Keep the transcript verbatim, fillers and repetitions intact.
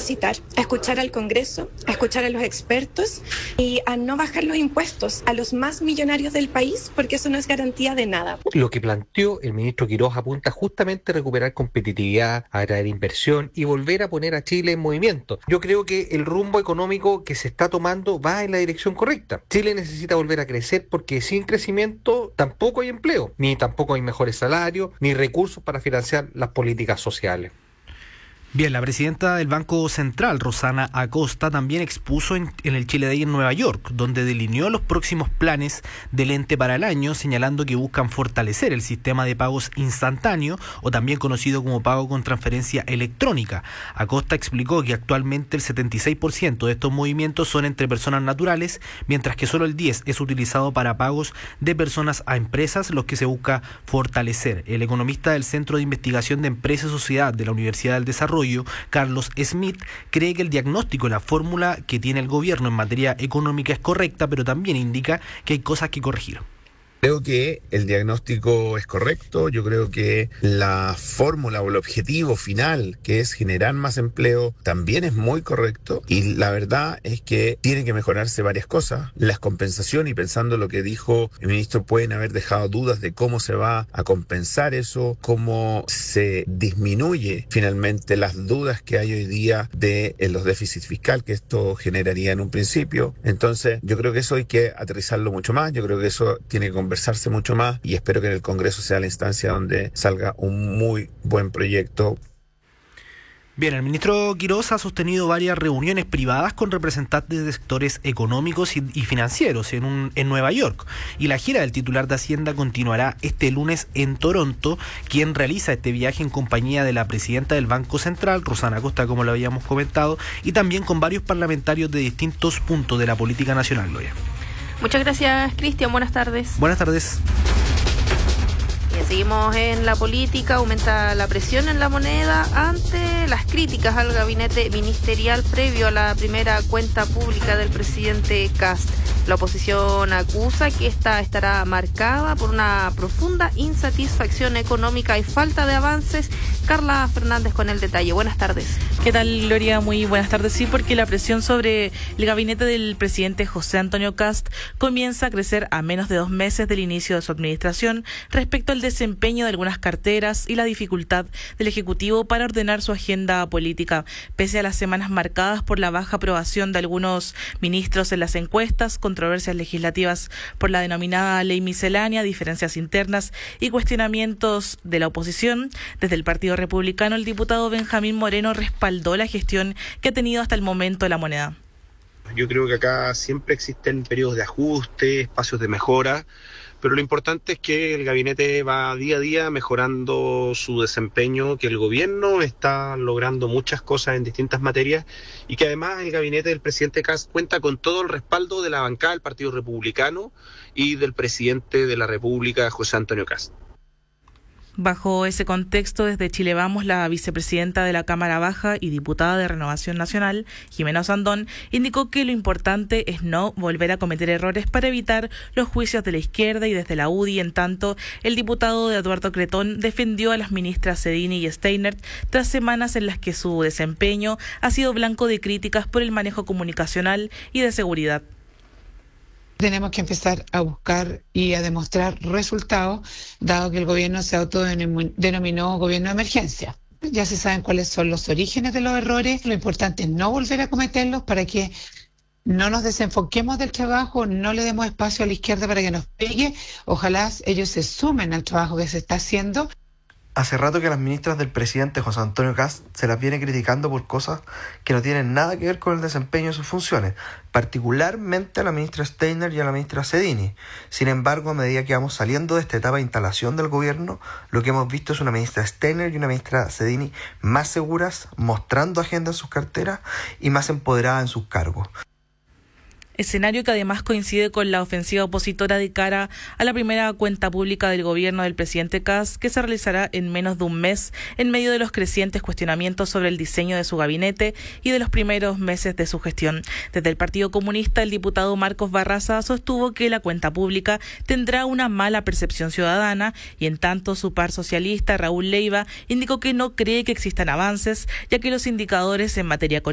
recapacitar, a escuchar al Congreso, a escuchar a los expertos y a no bajar los impuestos a los más millonarios del país, porque eso no es garantía de nada. Lo que planteó el ministro Quirós apunta justamente a recuperar competitividad, a atraer inversión y volver a poner a Chile en movimiento. Yo creo que el rumbo económico que se está tomando va en la dirección correcta. Chile necesita volver a crecer porque sin crecimiento tampoco hay empleo, ni tampoco hay mejores salarios, ni recursos para financiar las políticas sociales. Bien, la presidenta del Banco Central, Rosana Acosta, también expuso en, en el Chile Day en Nueva York, donde delineó los próximos planes del ente para el año, señalando que buscan fortalecer el sistema de pagos instantáneo, o también conocido como pago con transferencia electrónica. Acosta explicó que actualmente el setenta y seis por ciento de estos movimientos son entre personas naturales, mientras que solo el diez por ciento es utilizado para pagos de personas a empresas, los que se busca fortalecer. El economista del Centro de Investigación de Empresa y Sociedad de la Universidad del Desarrollo, Carlos Smith, cree que el diagnóstico y la fórmula que tiene el gobierno en materia económica es correcta, pero también indica que hay cosas que corregir. Creo que el diagnóstico es correcto, yo creo que la fórmula o el objetivo final, que es generar más empleo, también es muy correcto, y la verdad es que tienen que mejorarse varias cosas. Las compensaciones, y pensando lo que dijo el ministro, pueden haber dejado dudas de cómo se va a compensar eso, cómo se disminuye finalmente las dudas que hay hoy día de los déficits fiscales que esto generaría en un principio. Entonces yo creo que eso hay que aterrizarlo mucho más, yo creo que eso tiene que conversarse mucho más, y espero que en el Congreso sea la instancia donde salga un muy buen proyecto. Bien, el ministro Quirós ha sostenido varias reuniones privadas con representantes de sectores económicos y, y financieros en, un, en Nueva York, y la gira del titular de Hacienda continuará este lunes en Toronto, quien realiza este viaje en compañía de la presidenta del Banco Central, Rosana Acosta, como lo habíamos comentado, y también con varios parlamentarios de distintos puntos de la política nacional. Loya. Muchas gracias, Cristian. Buenas tardes. Buenas tardes. Bien, seguimos en la política. Aumenta la presión en la moneda ante las críticas al gabinete ministerial previo a la primera cuenta pública del presidente Kast. La oposición acusa que esta estará marcada por una profunda insatisfacción económica y falta de avances. Carla Fernández con el detalle. Buenas tardes. ¿Qué tal, Gloria? Muy buenas tardes. Sí, porque la presión sobre el gabinete del presidente José Antonio Kast comienza a crecer a menos de dos meses del inicio de su administración respecto al desempeño de algunas carteras y la dificultad del Ejecutivo para ordenar su agenda política. Pese a las semanas marcadas por la baja aprobación de algunos ministros en las encuestas, controversias legislativas por la denominada ley miscelánea, diferencias internas y cuestionamientos de la oposición, desde el Partido Republicano el diputado Benjamín Moreno respaldó la gestión que ha tenido hasta el momento la moneda. Yo creo que acá siempre existen periodos de ajuste, espacios de mejora, pero lo importante es que el gabinete va día a día mejorando su desempeño, que el gobierno está logrando muchas cosas en distintas materias y que además el gabinete del presidente Kast cuenta con todo el respaldo de la bancada del Partido Republicano y del presidente de la República, José Antonio Kast. Bajo ese contexto, desde Chile Vamos, la vicepresidenta de la Cámara Baja y diputada de Renovación Nacional, Jimena Osandón, indicó que lo importante es no volver a cometer errores para evitar los juicios de la izquierda, y desde la U D I, en tanto, el diputado Eduardo Cretón defendió a las ministras Cedini y Steiner tras semanas en las que su desempeño ha sido blanco de críticas por el manejo comunicacional y de seguridad. Tenemos que empezar a buscar y a demostrar resultados, dado que el gobierno se autodenominó gobierno de emergencia. Ya se saben cuáles son los orígenes de los errores, lo importante es no volver a cometerlos para que no nos desenfoquemos del trabajo, no le demos espacio a la izquierda para que nos pegue. Ojalá ellos se sumen al trabajo que se está haciendo. Hace rato que las ministras del presidente José Antonio Kast se las viene criticando por cosas que no tienen nada que ver con el desempeño de sus funciones, particularmente a la ministra Steiner y a la ministra Cedini. Sin embargo, a medida que vamos saliendo de esta etapa de instalación del gobierno, lo que hemos visto es una ministra Steiner y una ministra Cedini más seguras, mostrando agenda en sus carteras y más empoderadas en sus cargos. Escenario que además coincide con la ofensiva opositora de cara a la primera cuenta pública del gobierno del presidente Kast, que se realizará en menos de un mes en medio de los crecientes cuestionamientos sobre el diseño de su gabinete y de los primeros meses de su gestión. Desde el Partido Comunista, el diputado Marcos Barraza sostuvo que la cuenta pública tendrá una mala percepción ciudadana, y en tanto su par socialista, Raúl Leiva, indicó que no cree que existan avances, ya que los indicadores en materia económica